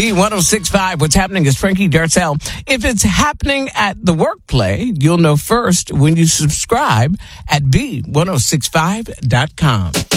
B1065, what's happening is Frankie Darcel. If it's happening at the workplace, you'll know first when you subscribe at B1065.com.